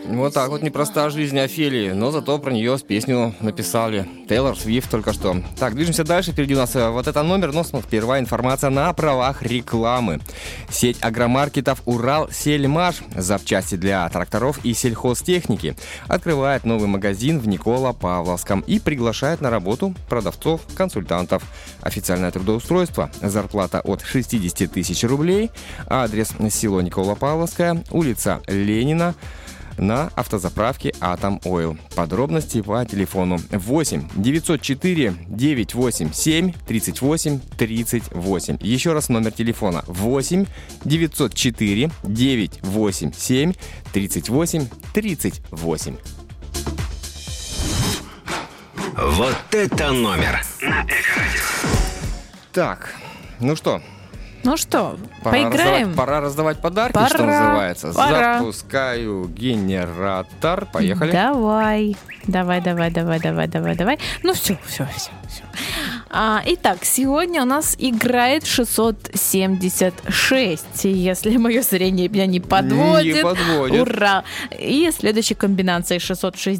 Вот так вот непроста жизнь Офелии, но зато про нее песню написали. Тейлор Свифт только что. Так, движемся дальше. Впереди у нас вот этот номер, но сперва информация на правах рекламы. Сеть агромаркетов «Уралсельмаш», запчасти для тракторов и сельхозтехники, открывает новый магазин в Николо-Павловском и приглашает на работу продавцов, консультантов. Официальное трудоустройство, зарплата от 60 тысяч рублей, адрес село Николо-Павловское, улица Ленина, на автозаправке «Атом Ойл». Подробности по телефону 8 904 987 38 38. Еще раз номер телефона 8 904 987 38 38. Вот это номер на Эльдорадио. Так, ну что? Ну что, поиграем? Пора раздавать подарки, что называется. Запускаю генератор. Поехали. Давай. Ну все. Итак, сегодня у нас играет 676, если мое зрение меня не подводит. Не подводит. Ура! И следующей комбинацией 660.